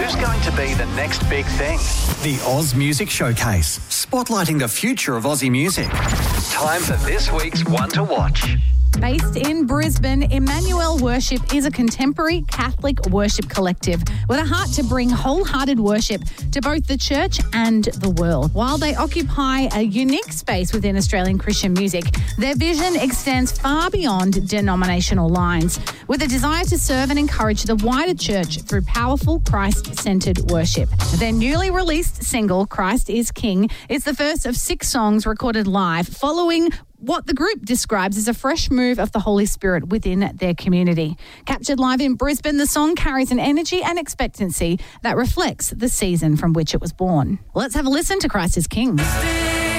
Who's going to be the next big thing? The Oz Music Showcase, spotlighting the future of Aussie music. Time for this week's One to Watch. Based in Brisbane, Emmanuel Worship is a contemporary Catholic worship collective with a heart to bring wholehearted worship to both the church and the world. While they occupy a unique space within Australian Christian music, their vision extends far beyond denominational lines, with a desire to serve and encourage the wider church through powerful Christ-centered worship. Their newly released single, Christ is King, is the first of 6 songs recorded live following what the group describes as a fresh move of the Holy Spirit within their community. Captured live in Brisbane, the song carries an energy and expectancy that reflects the season from which it was born. Let's have a listen to Christ is King.